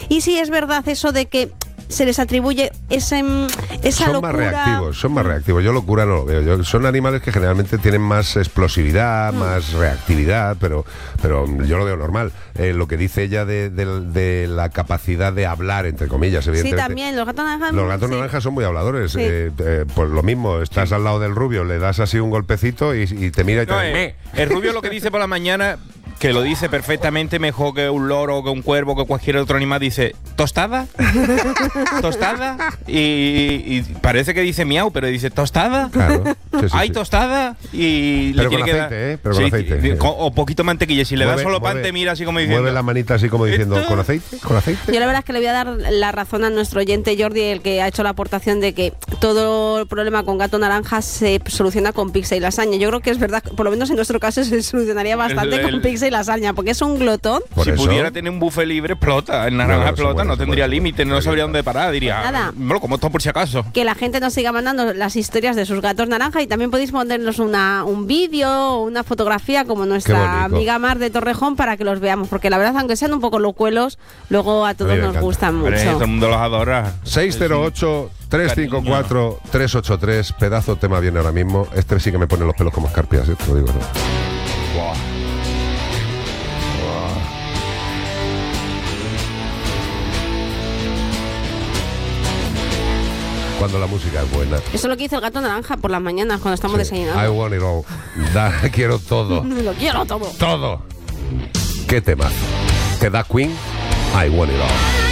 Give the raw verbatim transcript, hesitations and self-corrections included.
Y sí es verdad eso de que se les atribuye ese, esa son locura. Son más reactivos, son más reactivos. Yo locura no lo veo. Yo, son animales que generalmente tienen más explosividad, mm. más reactividad, pero, pero yo lo veo normal. Eh, lo que dice ella de, de, de la capacidad de hablar, entre comillas, evidentemente. Sí, también, los gatos naranjas. Los gatos sí. naranjas son muy habladores. Sí. Eh, eh, pues lo mismo, estás sí. al lado del rubio, le das así un golpecito y, y te mira y te... No, eh, el rubio lo que dice por la mañana, que lo dice perfectamente mejor que un loro, que un cuervo, que cualquier otro animal, dice ¿tostada? ¿Tostada? Y, y parece que dice miau, pero dice ¿tostada? Claro. Sí, sí, ¿Hay sí. tostada? Y pero le con tiene aceite, que dar, ¿eh? Pero con sí, aceite. Sí. O poquito mantequilla. Si le mueve, das solo mueve, pan, te mira así como diciendo... Mueve la manita así como diciendo ¿Esto? ¿con aceite? ¿Con aceite? Yo la verdad es que le voy a dar la razón a nuestro oyente Jordi, el que ha hecho la aportación de que todo el problema con gato naranja se soluciona con pizza y lasaña. Yo creo que es verdad, por lo menos en nuestro caso se solucionaría bastante el, el, con pizza y lasaña, porque es un glotón. Si eso, pudiera tener un buffet libre, explota. El naranja no, explota, bueno, no tendría bueno, límite, no sabría dónde parar. Diría, nada, bueno, como esto por si acaso. Que la gente nos siga mandando las historias de sus gatos naranja y también podéis ponernos una, un vídeo o una fotografía como nuestra amiga Mar de Torrejón para que los veamos, porque la verdad, aunque sean un poco locuelos, luego a todos a nos encanta. Gustan mucho. Pero todo el mundo los adora. seis cero ocho, tres cinco cuatro, tres ocho tres, pedazo tema viene ahora mismo. Este sí que me pone los pelos como escarpias, ¿eh? Te lo digo, ¿no? Wow. Cuando la música es buena. Eso es lo que hizo el gato naranja por las mañanas cuando estamos sí. desayunando. I want it all. Da, quiero todo. Lo quiero todo. Todo. ¿Qué tema? ¿Te da Queen? I want it all.